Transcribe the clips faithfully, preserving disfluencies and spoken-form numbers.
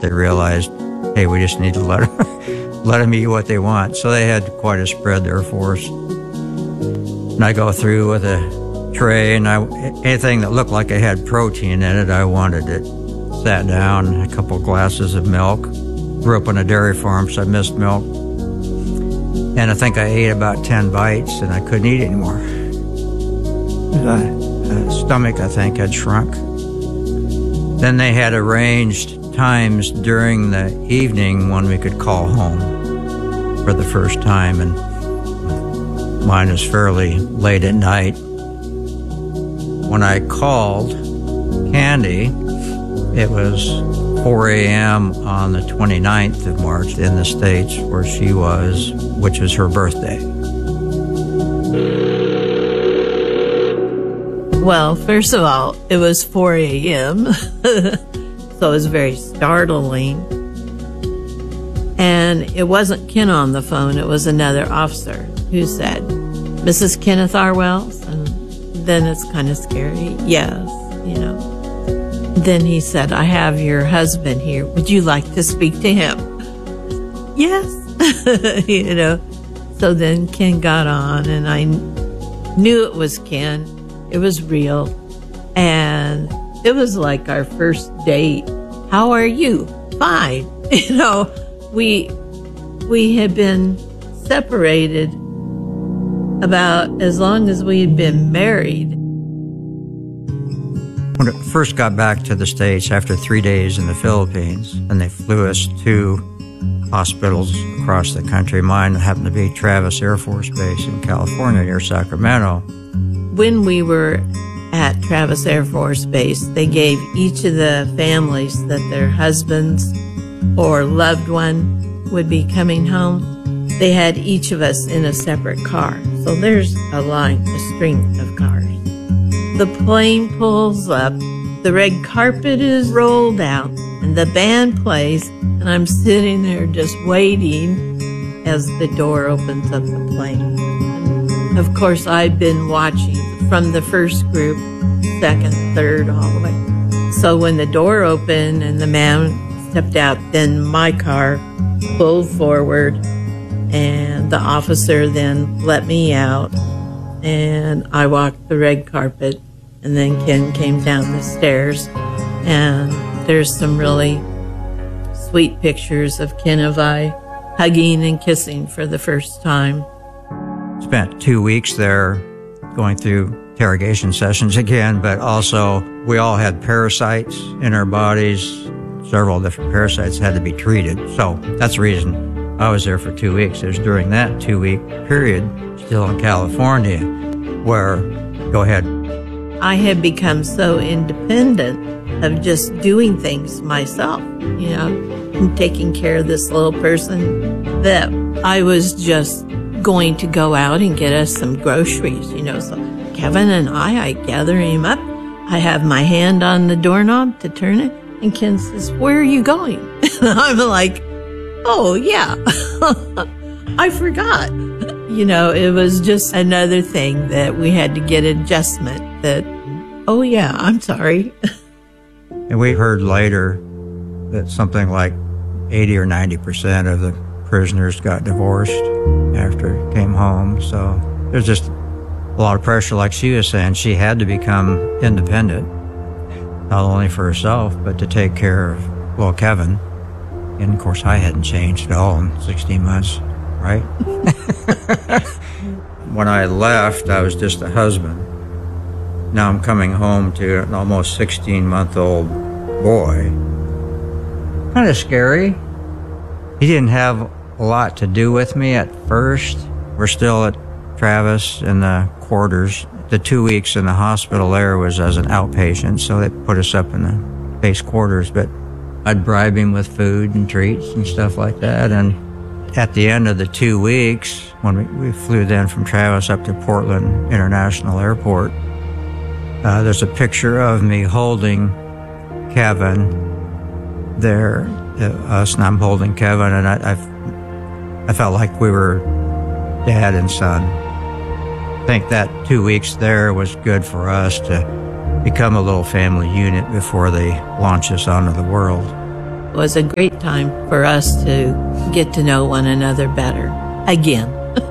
they realized, hey, we just need to let them, let them eat what they want. So they had quite a spread there for us. And I go through with a tray, and I, anything that looked like it had protein in it, I wanted it. Sat down, a couple glasses of milk. Grew up on a dairy farm, so I missed milk. And I think I ate about ten bites, and I couldn't eat anymore. The stomach, I think, had shrunk. Then they had arranged times during the evening when we could call home for the first time, and mine was fairly late at night. When I called Candy, it was four a.m. on the twenty-ninth of March in the States where she was, which was her birthday. Well, first of all, it was four a.m., so it was very startling. And it wasn't Ken on the phone, it was another officer who said, Missus Kenneth R. Wells? And then it's kind of scary. Yes, you know. Then he said, I have your husband here. Would you like to speak to him? Yes. You know. So then Ken got on, and I knew it was Ken. It was real. And it was like our first date. How are you? Fine. You know, we we had been separated about as long as we had been married. When it first got back to the States after three days in the Philippines, and they flew us to hospitals across the country. Mine happened to be Travis Air Force Base in California near Sacramento. When we were at Travis Air Force Base, they gave each of the families that their husbands or loved one would be coming home, they had each of us in a separate car. So there's a line, a string of cars. The plane pulls up, the red carpet is rolled out, and the band plays, and I'm sitting there just waiting as the door opens up the plane. And of course, I'd been watching from the first group, second, third, all the way. So when the door opened and the man stepped out, then my car pulled forward, and the officer then let me out, and I walked the red carpet, and then Ken came down the stairs, and there's some really sweet pictures of Ken and I hugging and kissing for the first time. Spent two weeks there going through interrogation sessions again, but also we all had parasites in our bodies. Several different parasites had to be treated. So that's the reason I was there for two weeks. It was during that two-week period, still in California, where, go ahead. I had become so independent of just doing things myself, you know, and taking care of this little person, that I was just going to go out and get us some groceries, you know. So Kevin and I, I gather him up. I have my hand on the doorknob to turn it, and Ken says, "Where are you going?" And I'm like, "Oh, yeah, I forgot." You know, it was just another thing that we had to get adjustment that, oh, yeah, I'm sorry. And we heard later that something like eighty or ninety percent of the prisoners got divorced after it came home. So there's just a lot of pressure, like she was saying. She had to become independent, not only for herself, but to take care of, well, Kevin. And, of course, I hadn't changed at all in sixteen months, right? When I left, I was just a husband. Now I'm coming home to an almost sixteen-month-old boy. Kind of scary. He didn't have a lot to do with me at first. We're still at Travis in the quarters. The two weeks in the hospital there was as an outpatient, so they put us up in the base quarters. But I'd bribe him with food and treats and stuff like that. And at the end of the two weeks, when we, we flew then from Travis up to Portland International Airport, uh, there's a picture of me holding Kevin there, uh, us, and I'm holding Kevin, and I, I, I felt like we were dad and son. I think that two weeks there was good for us to become a little family unit before they launch us onto the world. was a great time for us to get to know one another better again.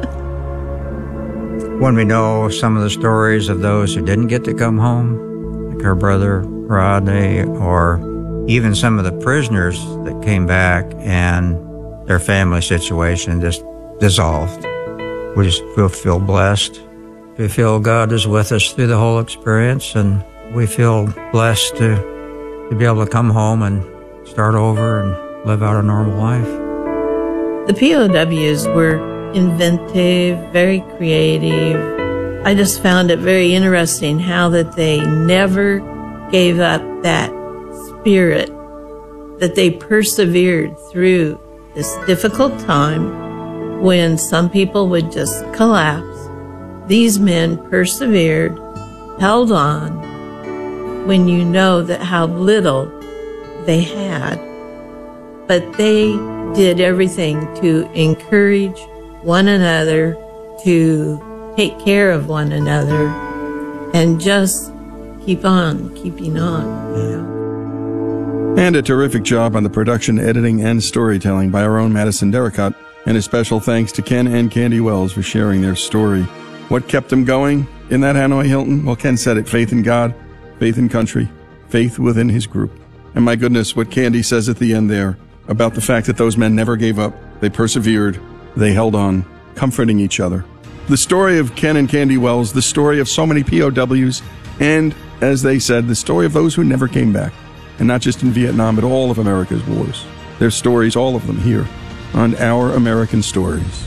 When we know some of the stories of those who didn't get to come home, like our brother Rodney, or even some of the prisoners that came back and their family situation just dissolved, we just feel, feel blessed. We feel God is with us through the whole experience, and we feel blessed to, to be able to come home and start over and live out a normal life. The P O Ws were inventive, very creative. I just found it very interesting how that they never gave up that spirit, that they persevered through this difficult time when some people would just collapse. These men persevered, held on, when you know that how little they had, but they did everything to encourage one another, to take care of one another, and just keep on keeping on, you know. And a terrific job on the production, editing, and storytelling by our own Madison Derricott, and a special thanks to Ken and Candy Wells for sharing their story. What kept them going in that Hanoi Hilton? Well, Ken said it, faith in God, faith in country, faith within his group. And my goodness, what Candy says at the end there about the fact that those men never gave up, they persevered, they held on, comforting each other. The story of Ken and Candy Wells, the story of so many P O Ws, and, as they said, the story of those who never came back. And not just in Vietnam, but all of America's wars. Their stories, all of them, here on Our American Stories.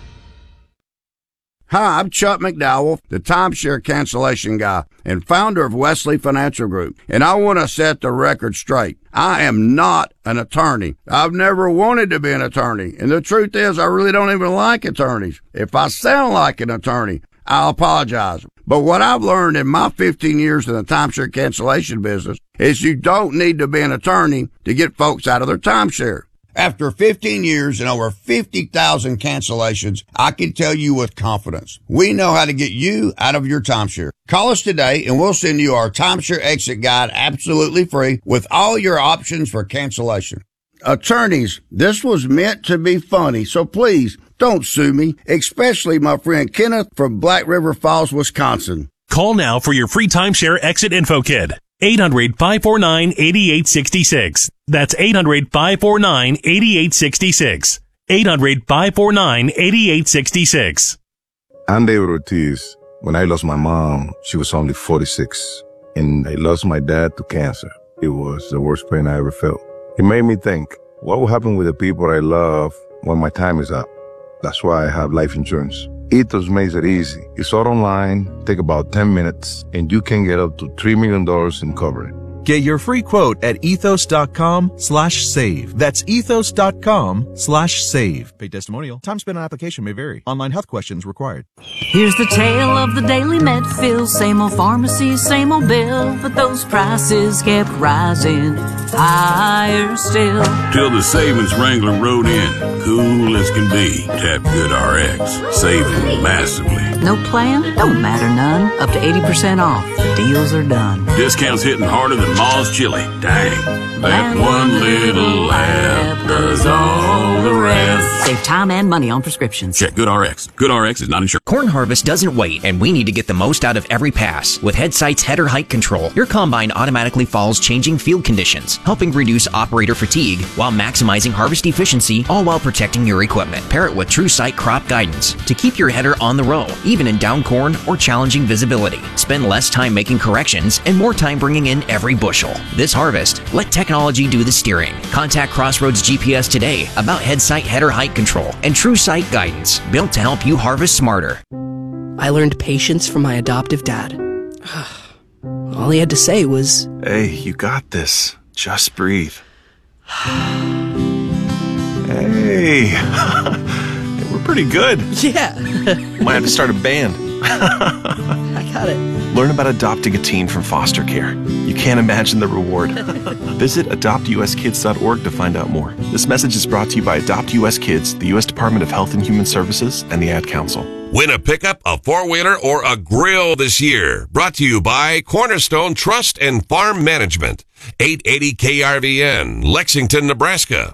Hi, I'm Chuck McDowell, the timeshare cancellation guy and founder of Wesley Financial Group, and I want to set the record straight. I am not an attorney. I've never wanted to be an attorney, and the truth is I really don't even like attorneys. If I sound like an attorney, I'll apologize. But what I've learned in my fifteen years in the timeshare cancellation business is you don't need to be an attorney to get folks out of their timeshare. After fifteen years and over fifty thousand cancellations, I can tell you with confidence, we know how to get you out of your timeshare. Call us today and we'll send you our timeshare exit guide absolutely free with all your options for cancellation. Attorneys, this was meant to be funny, so please don't sue me, especially my friend Kenneth from Black River Falls, Wisconsin. Call now for your free timeshare exit info kit. eight hundred, five four nine, eight eight six six. That's eight hundred, five four nine, eight eight six six. eight hundred, five four nine, eight eight six six. I'm David Ortiz. When I lost my mom, she was only forty-six. And I lost my dad to cancer. It was the worst pain I ever felt. It made me think, what will happen with the people I love when my time is up? That's why I have life insurance. Ethos makes it easy. It's all online, take about ten minutes, and you can get up to three million dollars in coverage. Get your free quote at ethos.com slash save. That's ethos.com slash save. Paid testimonial. Time spent on application may vary. Online health questions required. Here's the tale of the daily Medfill. Same old pharmacy, same old bill, but those prices kept rising higher still. Till the savings wrangler rode in, cool as can be. Tap GoodRx, saving massively. No plan? Don't matter none. Up to eighty percent off. Deals are done. Discounts hitting harder than Ma's chili. Dang. That one little app does all the rest. Save time and money on prescriptions. Check GoodRx. GoodRx is not insured. Corn harvest doesn't wait, and we need to get the most out of every pass. With HeadSight's header height control, your combine automatically follows changing field conditions, helping reduce operator fatigue while maximizing harvest efficiency, all while protecting your equipment. Pair it with TrueSight crop guidance to keep your header on the row, even in down corn or challenging visibility. Spend less time making corrections and more time bringing in every bushel. This harvest, let technology do the steering. Contact Crossroads G P S today about HeadSight header height control and TrueSight guidance, built to help you harvest smarter. I learned patience from my adoptive dad. All he had to say was, Hey, you got this. Just breathe. Hey, we're pretty good. Yeah. Might have to start a band. I got it. Learn about adopting a teen from foster care. You can't imagine the reward. Visit adopt u s kids dot org to find out more. This message is brought to you by Adopt U S Kids, the U S Department of Health and Human Services, and the Ad Council. Win a pickup, a four-wheeler, or a grill this year. Brought to you by Cornerstone Trust and Farm Management. eight eighty K R V N, Lexington, Nebraska.